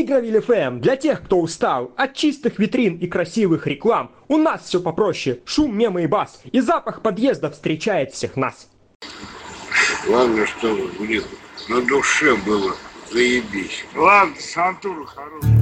Игровиль FM для тех, кто устал от чистых витрин и красивых реклам. У нас все попроще. Шум, мемы и бас. И запах подъезда встречает всех нас. Главное, чтобы, блин, на душе было заебись. Ладно, Сантура хороший.